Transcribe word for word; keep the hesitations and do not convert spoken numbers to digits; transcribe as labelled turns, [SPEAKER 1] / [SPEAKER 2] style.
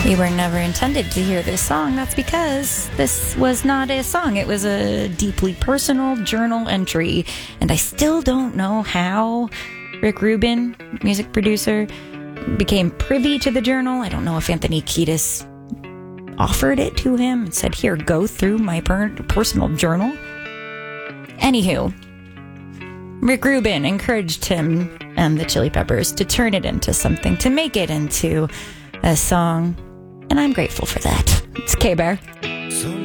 [SPEAKER 1] You were never intended to hear this song. That's because this was not a song. It was a deeply personal journal entry. And I still don't know how Rick Rubin, music producer, became privy to the journal. I don't know if Anthony Kiedis offered it to him and said, here, go through my per- personal journal. Anywho, Rick Rubin encouraged him and the Chili Peppers to turn it into something, to make it into a song. And I'm grateful for that. It's K-Bear.
[SPEAKER 2] So